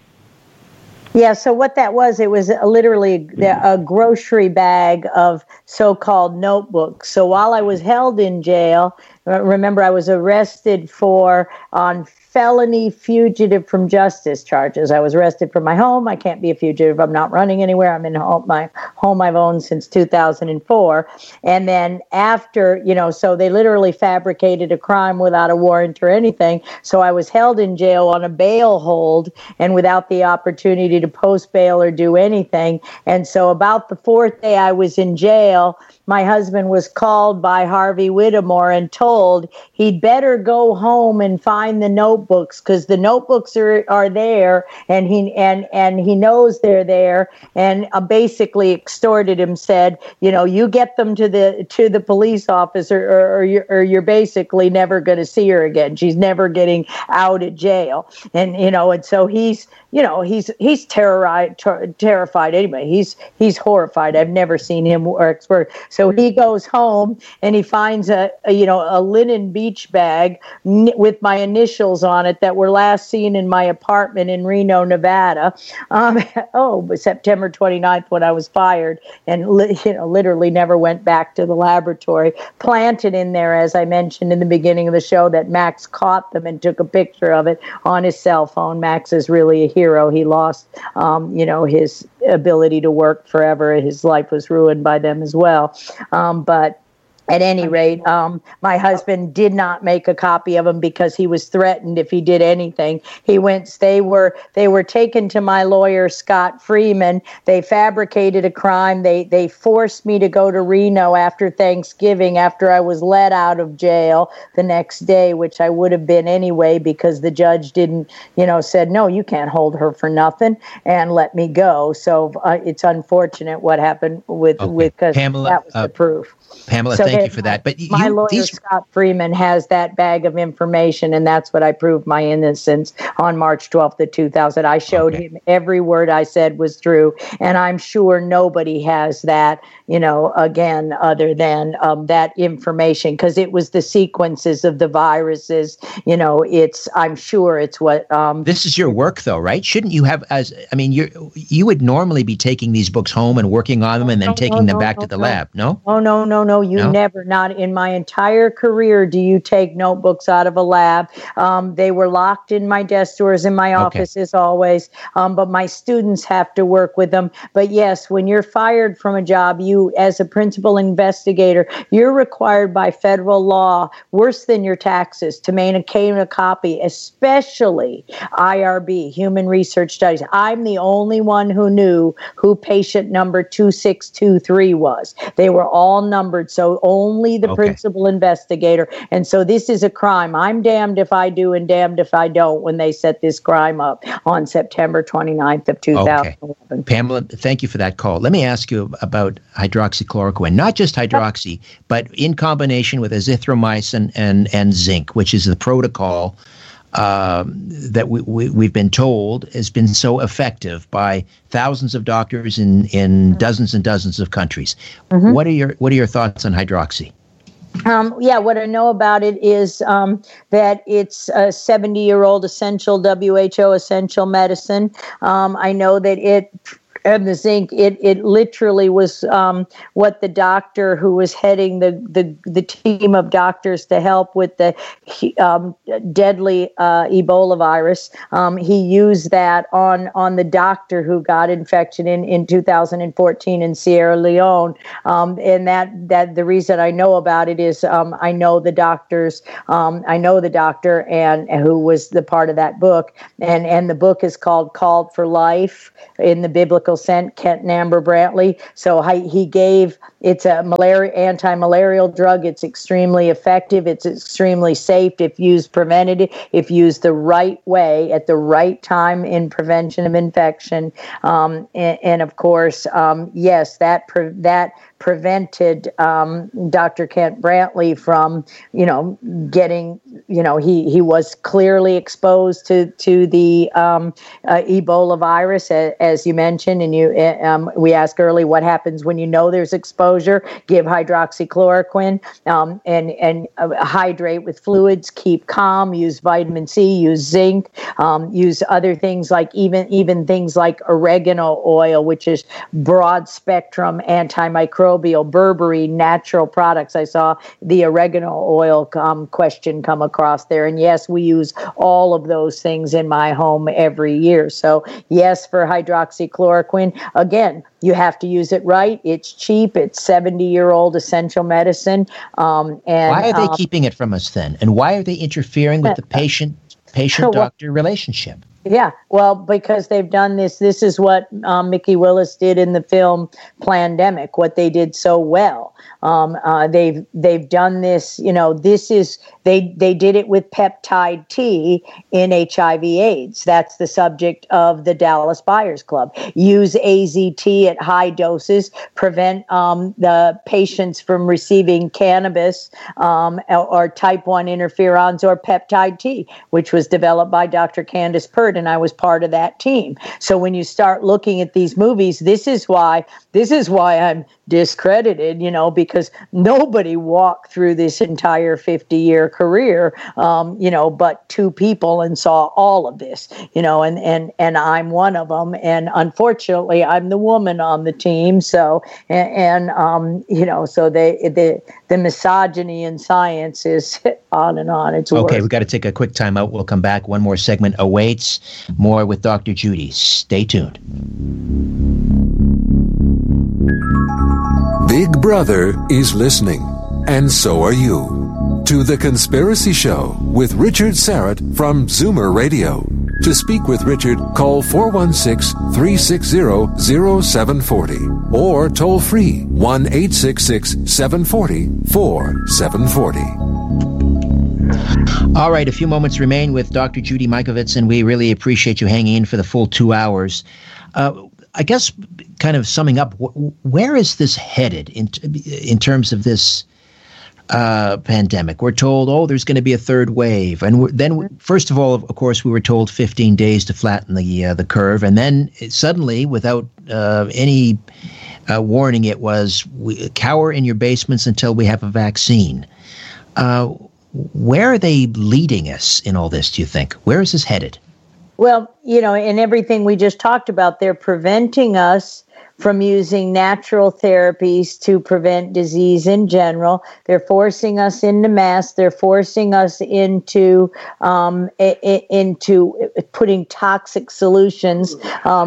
Yeah, so what that was, it was literally a grocery bag of so-called notebooks. So while I was held in jail, remember I was arrested for on felony fugitive from justice charges. I was arrested from my home. I can't be a fugitive. I'm not running anywhere. I'm in home, my home I've owned since two thousand four. And then after, you know, so they literally fabricated a crime without a warrant or anything. So I was held in jail on a bail hold and without the opportunity to post bail or do anything. And so about the fourth day I was in jail, my husband was called by Harvey Whittemore and told he'd better go home and find the notebooks because the notebooks are, are there, and he and and he knows they're there, and uh, basically extorted him. Said, you know, you get them to the to the police officer, or, or you're or you're basically never going to see her again. She's never getting out of jail, and you know, and so he's. You know, he's he's terrorized, ter- terrified anyway. He's he's horrified. I've never seen him work. So he goes home and he finds a, a you know a linen beach bag n- with my initials on it that were last seen in my apartment in Reno, Nevada. Um, oh, September twenty-ninth when I was fired, and li- you know literally never went back to the laboratory. Planted in there, as I mentioned in the beginning of the show, that Max caught them and took a picture of it on his cell phone. Max is really a hero. He lost, um, you know, his ability to work forever. His life was ruined by them as well. Um, but at any rate, um, my husband did not make a copy of them because he was threatened if he did anything. He went. They were they were taken to my lawyer, Scott Freeman. They fabricated a crime. They they forced me to go to Reno after Thanksgiving, after I was let out of jail the next day, which I would have been anyway because the judge didn't, you know, said no, you can't hold her for nothing and let me go. So uh, it's unfortunate what happened with okay. with because that was uh, the proof. Pamela, so thank you for that. But you, my lawyer, these... Scott Freeman, has that bag of information, and that's what I proved my innocence on March twelfth of two thousand. I showed okay. him every word I said was true, and I'm sure nobody has that, you know, again, other than um, that information, because it was the sequences of the viruses. You know, it's, I'm sure it's what... Um, this is your work, though, right? Shouldn't you have, as I mean, you you would normally be taking these books home and working on them and then no, taking no, them no, back no, to the no. lab, no? Oh, no, no, no, you no? never, not in my entire career do you take notebooks out of a lab. Um, they were locked in my desk drawers in my office okay. as always, um, but my students have to work with them. But yes, when you're fired from a job, you, as a principal investigator, you're required by federal law, worse than your taxes, to maintain a copy, especially I R B, Human Research Studies. I'm the only one who knew who patient number two six two three was. They were all numbered, so only only the Okay. principal investigator. And so this is a crime. I'm damned if I do and damned if I don't when they set this crime up on September twenty-ninth of two thousand eleven. Okay. Pamela, thank you for that call. Let me ask you about hydroxychloroquine, not just hydroxy, but in combination with azithromycin and, and zinc, which is the protocol um, that we, we, we've been told has been so effective by thousands of doctors in, in dozens and dozens of countries. Mm-hmm. What are your what are your thoughts on hydroxy? Um, yeah, what I know about it is um, that it's a seventy-year-old essential W H O essential medicine. Um, I know that it. And the zinc, it it literally was um, what the doctor who was heading the, the, the team of doctors to help with the um, deadly uh, Ebola virus. Um, he used that on on the doctor who got infection in, in two thousand fourteen in Sierra Leone. Um, and that that the reason I know about it is um, I know the doctors. Um, I know the doctor and who was the part of that book. And and the book is called Called for Life in the Biblical Sent, Kent and Amber Brantley. So I, he gave, it's a malaria anti-malarial drug. It's extremely effective. It's extremely safe if used preventative, if used the right way at the right time in prevention of infection. Um, and, and of course, um, yes, that pre- that prevented um, Doctor Kent Brantley from, you know, getting, you know, he, he was clearly exposed to to the um, uh, Ebola virus, as, as you mentioned, and you um, we asked early what happens when you know there's exposure. Give hydroxychloroquine um, and and uh, hydrate with fluids. Keep calm. Use vitamin C. Use zinc. Um, use other things like even even things like oregano oil, which is broad spectrum antimicrobial. Berberine, natural products. I saw the oregano oil um, question come across there. And yes, we use all of those things in my home every year. So yes, for hydroxychloroquine, again, you have to use it right. It's cheap. It's seventy-year-old essential medicine. Um, and why are they um, keeping it from us then? And why are they interfering with the patient patient-doctor relationship? Yeah, well, because they've done this. This is what um, Mickey Willis did in the film Plandemic, what they did so well. Um, uh, they've they've done this, you know, this is, they, they did it with peptide T in H I V AIDS. That's the subject of the Dallas Buyers Club. Use A Z T at high doses, prevent um, the patients from receiving cannabis um, or, or type one interferons or peptide T, which was developed by Doctor Candace Pert, and I was part of that team. So when you start looking at these movies, this is why this is why I'm discredited, you know, because nobody walked through this entire fifty-year career, um, you know, but two people and saw all of this, you know, and, and, and I'm one of them. And unfortunately, I'm the woman on the team. So, and, and um, you know, so they, the, the misogyny in science is on and on. It's okay. worse. We've got to take a quick time out. We'll come back. One more segment awaits. More with Doctor Judy. Stay tuned. Big Brother is listening, and so are you, to The Conspiracy Show with Richard Syrett from Zoomer Radio. To speak with Richard, call four one six, three six zero, zero seven four zero or toll free one eight six six, seven four zero, four seven four zero. All right, a few moments remain with Doctor Judy Mikovits, and we really appreciate you hanging in for the full two hours. Uh, I guess, kind of summing up, wh- where is this headed in in terms of this uh, pandemic? We're told, oh, there's going to be a third wave, and we're, then, we, first of all, of course, we were told fifteen days to flatten the uh, the curve, and then it, suddenly, without uh, any uh, warning, it was we, cower in your basements until we have a vaccine. Uh, where are they leading us in all this? Do you think? Where is this headed? Well, you know, in everything we just talked about, they're preventing us from using natural therapies to prevent disease in general. They're forcing us into masks. They're forcing us into um, I- I- into putting toxic solutions, um,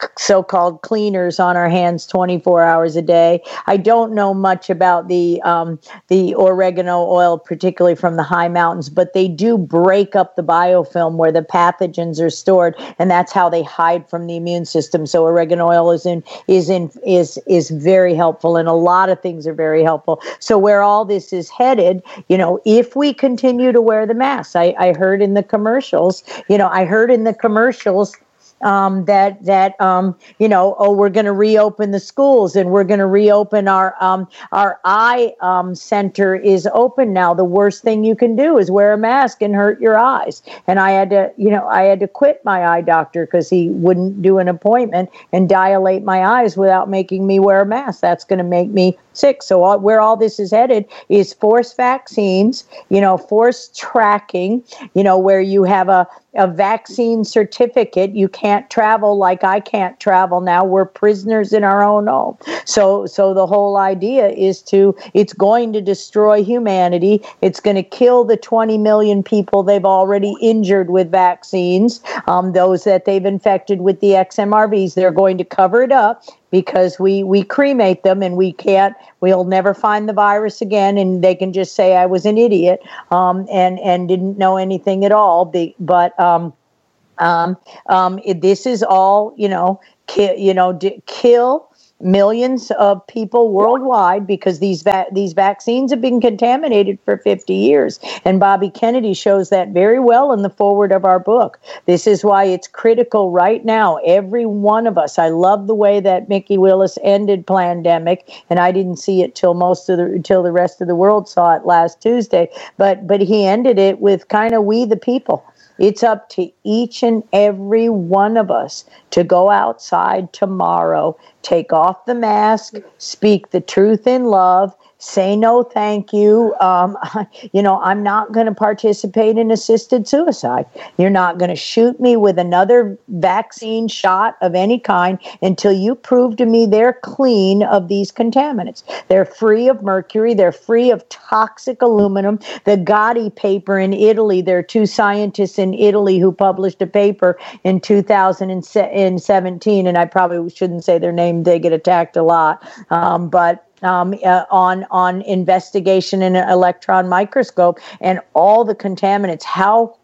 so-called cleaners on our hands twenty-four hours a day. I don't know much about the um, the oregano oil, particularly from the high mountains, but they do break up the biofilm where the pathogens are stored, and that's how they hide from the immune system. So oregano oil is in is in is is very helpful, and a lot of things are very helpful. So where all this is headed, you know, if we continue to wear the masks, I, I heard in the commercials, you know, I heard in the commercials. Um, that that um, you know, oh, we're going to reopen the schools and we're going to reopen our um, our eye um, center is open now. The worst thing you can do is wear a mask and hurt your eyes. And I had to, you know, I had to quit my eye doctor because he wouldn't do an appointment and dilate my eyes without making me wear a mask. That's going to make me sick. So all, where all this is headed is forced vaccines, you know, forced tracking, you know, where you have a a vaccine certificate. You can't travel like I can't travel now. We're prisoners in our own home. So, so the whole idea is to, it's going to destroy humanity. It's going to kill the twenty million people they've already injured with vaccines. Um, those that they've infected with the X M R Vs, they're going to cover it up because we, we cremate them and we can't, we'll never find the virus again, and they can just say I was an idiot um, and, and didn't know anything at all. But um, um, um, it, this is all, you know, ki- you know, d- kill millions of people worldwide because these va- these vaccines have been contaminated for fifty years. And Bobby Kennedy shows that very well in the foreword of our book. This is why it's critical right now. Every one of us, I love the way that Mickey Willis ended Plandemic, and I didn't see it till most of the till the rest of the world saw it last Tuesday. But but he ended it with kind of we the people. It's up to each and every one of us to go outside tomorrow, take off the mask, speak the truth in love, say no thank you. Um, you know, I'm not going to participate in assisted suicide. You're not going to shoot me with another vaccine shot of any kind until you prove to me they're clean of these contaminants. They're free of mercury. They're free of toxic aluminum. The Gotti paper in Italy, there are two scientists in Italy who published a paper in two thousand seventeen, and I probably shouldn't say their name. They get attacked a lot. Um, but Um, uh, on on investigation in an electron microscope and all the contaminants, how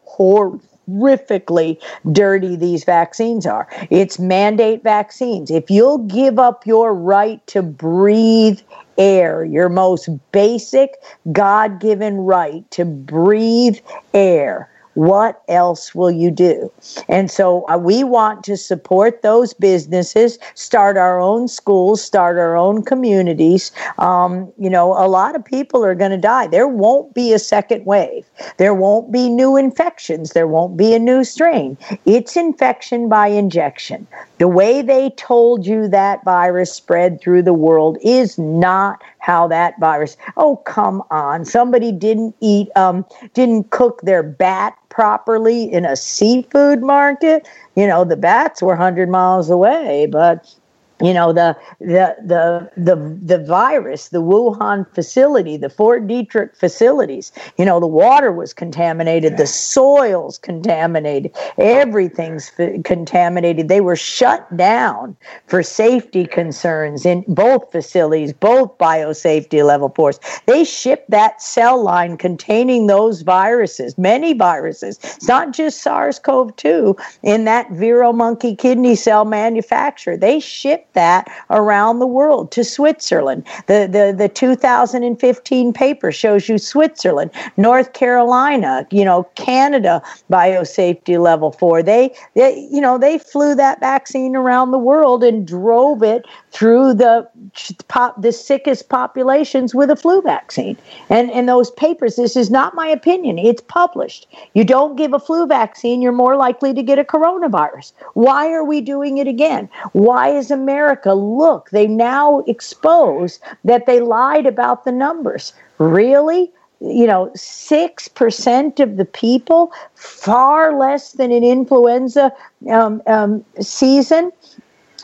horrifically dirty these vaccines are. It's mandate vaccines. If you'll give up your right to breathe air, your most basic God-given right to breathe air, what else will you do? And so uh, we want to support those businesses, start our own schools, start our own communities. Um, you know, a lot of people are going to die. There won't be a second wave. There won't be new infections. There won't be a new strain. It's infection by injection. The way they told you that virus spread through the world is not how that virus. Oh, come on. Somebody didn't eat, um, didn't cook their bat properly in a seafood market. You know, the bats were one hundred miles away, but you know, the the the the the virus, the Wuhan facility, the Fort Detrick facilities, you know, the water was contaminated, the soil's contaminated, everything's f- contaminated. They were shut down for safety concerns in both facilities, both biosafety level fours. They shipped that cell line containing those viruses, many viruses. It's not just SARS-C o V two in that Vero monkey kidney cell manufacturer. They shipped that around the world to Switzerland. The, the the two thousand fifteen paper shows you Switzerland, North Carolina, you know, Canada biosafety level four. They, they you know, they flew that vaccine around the world and drove it through the pop, the sickest populations with a flu vaccine. And and those papers, this is not my opinion, it's published. You don't give a flu vaccine, you're more likely to get a coronavirus. Why are we doing it again? Why is America, look, they now expose that they lied about the numbers. Really? You know, six percent of the people, far less than an influenza um, um, season.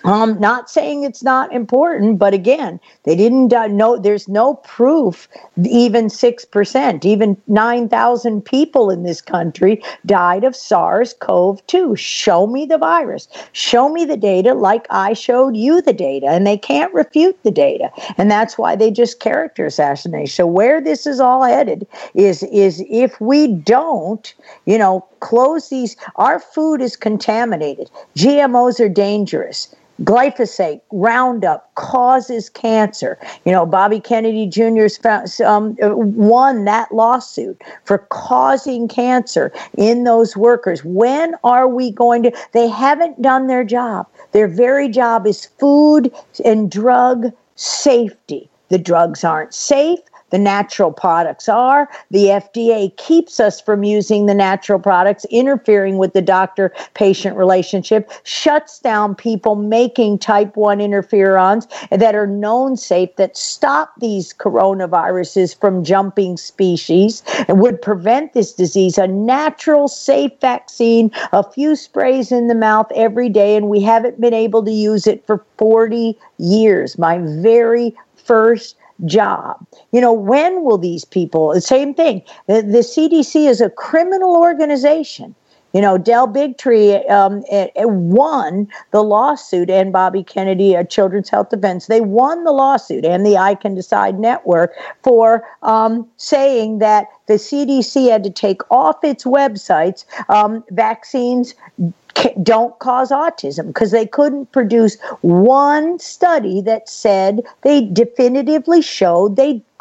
Um, not saying it's not important, but again, they didn't uh, know. There's no proof. Even six percent, even nine thousand people in this country died of SARS-C o V two. Show me the virus. Show me the data, like I showed you the data, and they can't refute the data, and that's why they just character assassinate. So where this is all headed is is if we don't, you know, close these. Our food is contaminated. G M Os are dangerous. Glyphosate, Roundup causes cancer. You know, Bobby Kennedy Junior's found, um, won that lawsuit for causing cancer in those workers. When are we going to? They haven't done their job. Their very job is food and drug safety. The drugs aren't safe. The natural products are. The F D A keeps us from using the natural products, interfering with the doctor-patient relationship, shuts down people making type one interferons that are known safe, that stop these coronaviruses from jumping species and would prevent this disease. A natural, safe vaccine, a few sprays in the mouth every day, and we haven't been able to use it for forty years. My very first job. You know, when will these people, the same thing, the, the C D C is a criminal organization. You know, Del Bigtree um, it, it won the lawsuit, and Bobby Kennedy, uh, Children's Health Defense, they won the lawsuit, and the I Can Decide Network, for um, saying that the C D C had to take off its websites um, vaccines don't cause autism, because they couldn't produce one study that said they definitively showed they